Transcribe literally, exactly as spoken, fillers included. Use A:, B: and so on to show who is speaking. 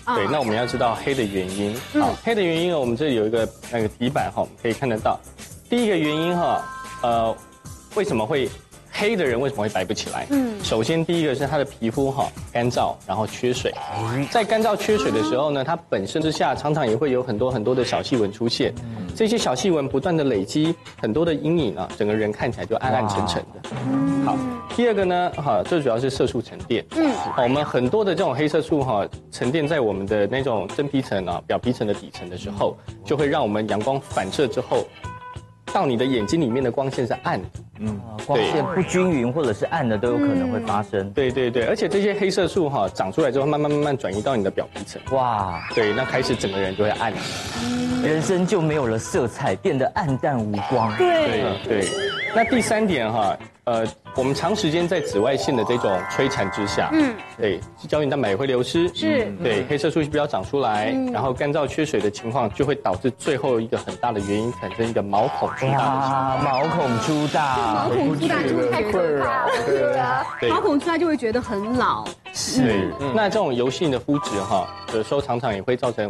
A: 对，那我们要知道黑的原因。好，黑的原因呢，我们这里有一个那个底板哈，我们可以看得到。第一个原因哈，呃，为什么会黑的人为什么会白不起来？嗯，首先第一个是他的皮肤哈干燥，然后缺水。在干燥缺水的时候呢，它本身之下常常也会有很多很多的小细纹出现。这些小细纹不断的累积，很多的阴影啊，整个人看起来就暗暗沉沉的。好，第二个呢，哈，最主要是色素沉淀。嗯，好，我们很多的这种黑色素哈沉淀在我们的那种真皮层啊、表皮层的底层的时候，就会让我们阳光反射之后，到你的眼睛里面的光线是暗的。
B: 嗯，光线不均匀或者是暗的都有可能会发生。
A: 对对对，而且这些黑色素哈长出来之后，慢慢慢慢转移到你的表皮层。哇，对，那开始整个人就会暗，
B: 人生就没有了色彩，变得暗淡无光。
A: 对对，那第三点哈，呃，我们长时间在紫外线的这种摧残之下，嗯，对，胶原蛋白也会流失，
C: 是，
A: 对，黑色素不要长出来，然后干燥缺水的情况就会导致最后一个很大的原因产生一个毛孔出大的情况。
B: 毛孔出大。
C: 毛孔出大就太可怕了，对啊，毛孔出大就会觉得很老。
A: 是，那这种油性的肤质哈，有时候常常也会造成